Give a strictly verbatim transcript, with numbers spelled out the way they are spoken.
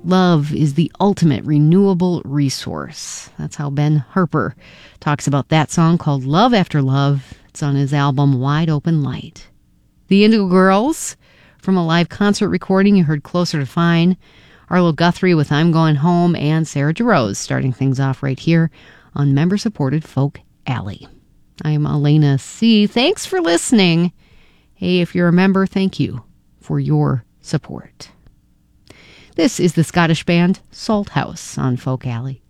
Love is the ultimate renewable resource. That's how Ben Harper talks about that song called Love After Love. It's on his album Wide Open Light. The Indigo Girls, from a live concert recording you heard Closer to Fine. Arlo Guthrie with I'm Going Home, and Sarah DeRose starting things off right here on member-supported Folk Alley. I'm Elena C. Thanks for listening. Hey, if you're a member, thank you for your support. This is the Scottish band Salthouse on Folk Alley.